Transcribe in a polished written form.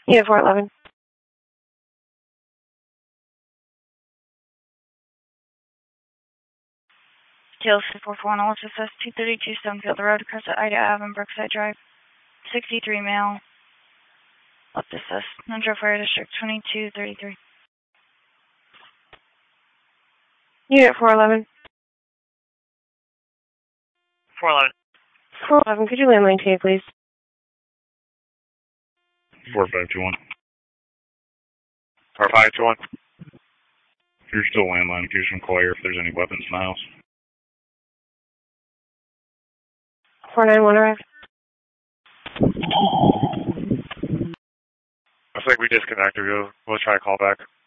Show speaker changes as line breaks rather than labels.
Unit 411.
Tail 441, LSS 232 Stonefield Road, across at Ida Ave and Brookside Drive. 63 male. Left assist. Metro Fire District 2233.
Unit 411.
411.
411, could you landline TA, please?
4521.
4521.
You're still landline. Could you just inquire if there's any weapons in the house?
491 arrived.
Looks like we disconnected. We'll try to call back.